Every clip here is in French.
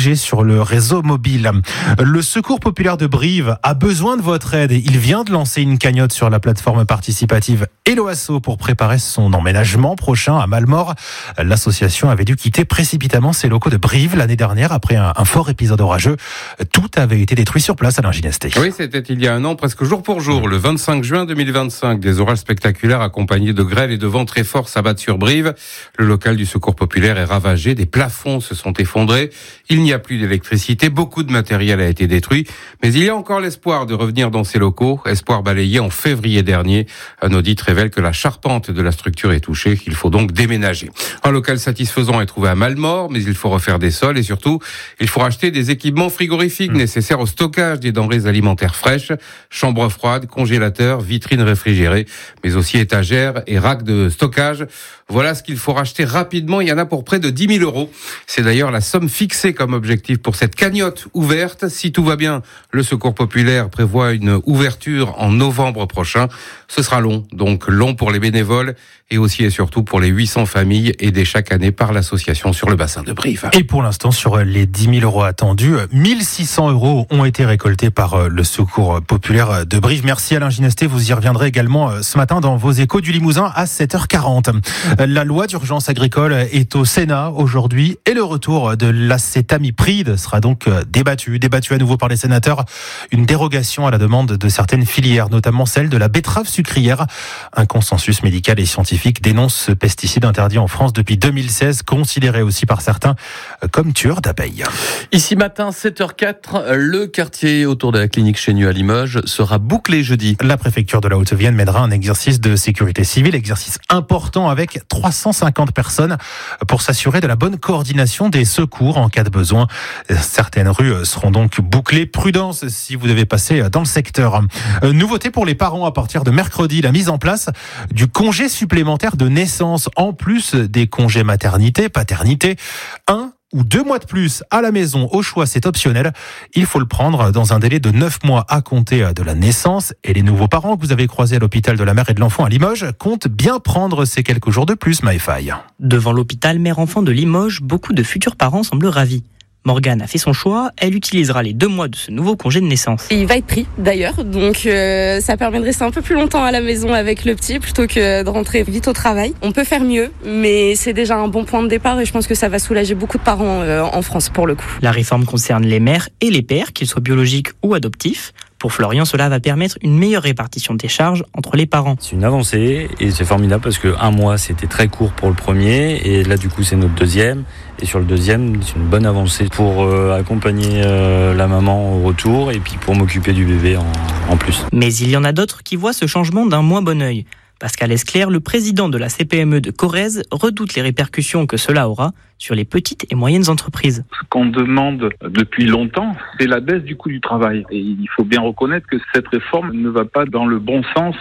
4G sur le réseau mobile. Le Secours populaire de Brive a besoin de votre aide. Il vient de lancer une cagnotte sur la plateforme participative Hello Asso pour préparer son emménagement prochain à Malmort. L'association avait dû quitter précipitamment ses locaux de Brive l'année dernière après un fort épisode orageux. Tout avait été détruit sur place, Alain Ginesté. Oui, c'était il y a un an, presque jour pour jour, le 25 juin 2025. Des orages spectaculaires accompagnés de grêle et de vents très forts s'abattent sur Brive. Le local du Secours populaire est ravagé, des plafonds se sont effondrés, il n'y a plus d'électricité, beaucoup de matériel a été détruit, mais il y a encore l'espoir de revenir dans ces locaux, espoir balayé en février dernier. Un audit révèle que la charpente de la structure est touchée, il faut donc déménager. Un local satisfaisant est trouvé à Malmort, mais il faut refaire des sols et surtout, il faut racheter des équipements frigorifiques nécessaires au stockage des denrées alimentaires fraîches, chambres froides, congélateurs, vitrines réfrigérées, mais aussi étagères et racks de stockage. Voilà ce qu'il faut racheter rapidement. Il y en a pour près de 10 000 €. C'est d'ailleurs la somme fixée comme objectif pour cette cagnotte ouverte. Si tout va bien, le Secours populaire prévoit une ouverture en novembre prochain. Ce sera long, donc long pour les bénévoles et aussi et surtout pour les 800 familles aidées chaque année par l'association sur le bassin de Brive. Et pour l'instant, sur les 10 000 € attendus, 1 600 € ont été récoltés par le Secours populaire de Brive. Merci Alain Ginesté. Vous y reviendrez également ce matin dans vos échos du Limousin à 7h40. La loi d'urgence agricole est au Sénat aujourd'hui et le retour de l'acétamipride sera donc débattu à nouveau par les sénateurs. Une dérogation à la demande de certaines filières, notamment celle de la betterave sucrière. Un consensus médical et scientifique dénonce ce pesticide interdit en France depuis 2016, considéré aussi par certains comme tueur d'abeilles. Ici matin, 7h04, le quartier autour de la clinique Chénu à Limoges sera bouclé jeudi. La préfecture de la Haute-Vienne mènera un exercice de sécurité civile, exercice important avec 350 personnes pour s'assurer de la bonne coordination des secours en cas de besoin. Certaines rues seront donc bouclées. Prudence si vous devez passer dans le secteur. Nouveauté pour les parents à partir de mercredi, la mise en place du congé supplémentaire de naissance en plus des congés maternité, paternité. 1 ou 2 mois de plus à la maison, au choix, c'est optionnel. Il faut le prendre dans un délai de 9 mois à compter de la naissance. Et les nouveaux parents que vous avez croisés à l'hôpital de la mère et de l'enfant à Limoges comptent bien prendre ces quelques jours de plus, Maëfaï. Devant l'hôpital mère-enfant de Limoges, beaucoup de futurs parents semblent ravis. Morgane a fait son choix, elle utilisera les 2 mois de ce nouveau congé de naissance. Il va être pris d'ailleurs, donc ça permet de rester un peu plus longtemps à la maison avec le petit plutôt que de rentrer vite au travail. On peut faire mieux, mais c'est déjà un bon point de départ et je pense que ça va soulager beaucoup de parents en France pour le coup. La réforme concerne les mères et les pères, qu'ils soient biologiques ou adoptifs. Pour Florian, cela va permettre une meilleure répartition des charges entre les parents. C'est une avancée et c'est formidable parce que 1 mois c'était très court pour le premier et là du coup c'est notre deuxième. Et sur le deuxième, c'est une bonne avancée pour accompagner la maman au retour et puis pour m'occuper du bébé en plus. Mais il y en a d'autres qui voient ce changement d'un moins bon œil. Pascal Esclair, le président de la CPME de Corrèze, redoute les répercussions que cela aura sur les petites et moyennes entreprises. Ce qu'on demande depuis longtemps, c'est la baisse du coût du travail. Et il faut bien reconnaître que cette réforme ne va pas dans le bon sens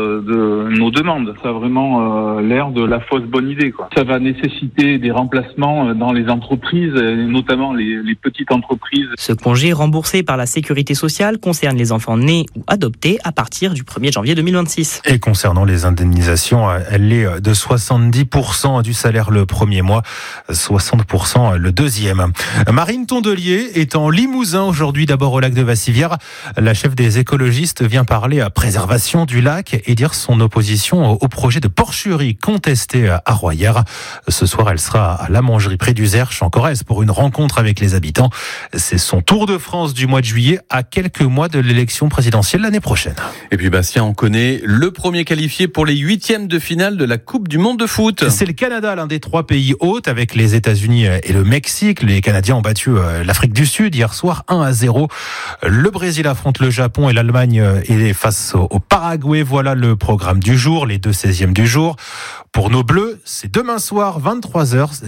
de nos demandes. Ça a vraiment l'air de la fausse bonne idée, quoi. Ça va nécessiter des remplacements dans les entreprises, notamment les petites entreprises. Ce congé remboursé par la Sécurité sociale concerne les enfants nés ou adoptés à partir du 1er janvier 2026. Et concernant les indemnisations, elle est de 70% du salaire le premier mois, 60% le deuxième. Marine Tondelier est en Limousin aujourd'hui, d'abord au lac de Vassivière. La chef des écologistes vient parler à préservation du lac et dire son opposition au projet de porcherie contesté à Royères. Ce soir, elle sera à la mangerie près du Zerche en Corrèze pour une rencontre avec les habitants. C'est son tour de France du mois de juillet à quelques mois de l'élection présidentielle l'année prochaine. Et puis Bastien, on connaît le premier qualifié pour les 8e de finale de la Coupe du Monde de foot. C'est le Canada, l'un des 3 pays hôtes avec les États-Unis et le Mexique. Les Canadiens ont battu l'Afrique du Sud hier soir 1-0. Le Brésil affronte le Japon et l'Allemagne est face au Paraguay. Voilà le programme du jour, les 2 16e du jour. Pour nos Bleus, c'est demain soir 23h,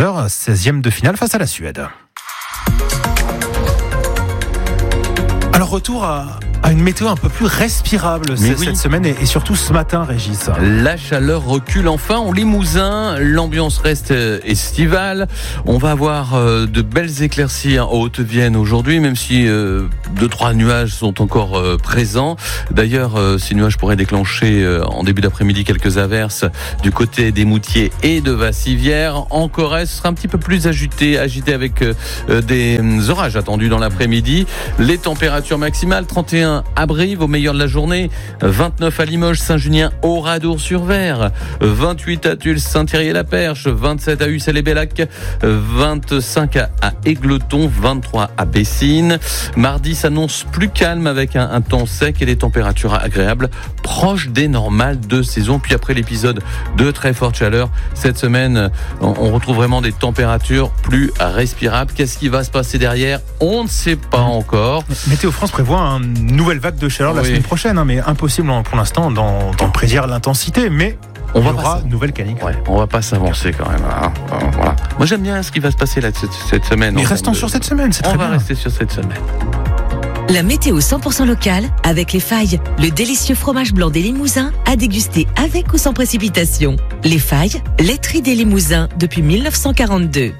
16e de finale face à la Suède. Alors retour à à une météo un peu plus respirable cette semaine et surtout ce matin, Régis. La chaleur recule enfin en Limousin, l'ambiance reste estivale. On va avoir de belles éclaircies en Haute-Vienne aujourd'hui, même si 2-3 nuages sont encore présents. D'ailleurs, ces nuages pourraient déclencher en début d'après-midi quelques averses du côté des Moutiers et de Vassivière. En Corrèze, ce sera un petit peu plus agité avec des orages attendus dans l'après-midi. Les températures maximales, 31 à Brive au meilleur de la journée, 29 à Limoges, Saint-Junien, Oradour-sur-Ver, 28 à Tulle, Saint-Thierry-la-Perche, 27 à Ussel-et-Bellac, 25 à Égletons, 23 à Bessines. Mardi s'annonce plus calme avec un temps sec et des températures agréables proches des normales de saison. Puis après l'épisode de très forte chaleur, cette semaine, on retrouve vraiment des températures plus respirables. Qu'est-ce qui va se passer derrière ? On ne sait pas encore. Météo France prévoit une nouvelle vague de chaleur la semaine prochaine, mais impossible pour l'instant d'en prédire l'intensité, mais il y aura une nouvelle canicule. Ouais, on va pas s'avancer quand même. Hein. Voilà. Moi j'aime bien ce qui va se passer là cette semaine. Mais restons sur cette semaine, c'est très bien. On va rester sur cette semaine. La météo 100% locale avec Les Failles, le délicieux fromage blanc des Limousins à déguster avec ou sans précipitation. Les Failles, laiterie des Limousins depuis 1942.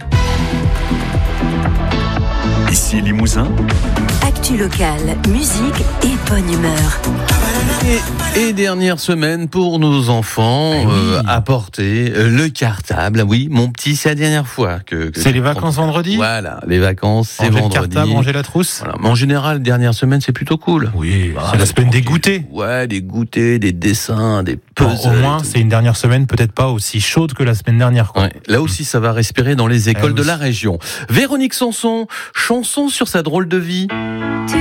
Ici Limousin. Actu locale, musique et bonne humeur. Et dernière semaine pour nos enfants, apporter le cartable. Oui, mon petit, c'est la dernière fois que c'est les vacances vendredi. Voilà, les vacances, c'est vendredi. Ranger le cartable, ranger la trousse. Voilà. Mais en général, dernière semaine, c'est plutôt cool. Oui, c'est la semaine des goûters. Ouais, des goûters, des dessins, des puzzles. Au moins, c'est une dernière semaine, peut-être pas aussi chaude que la semaine dernière. Ouais, là aussi, ça va respirer dans les écoles de la région. Véronique Sanson, chanson sur sa drôle de vie.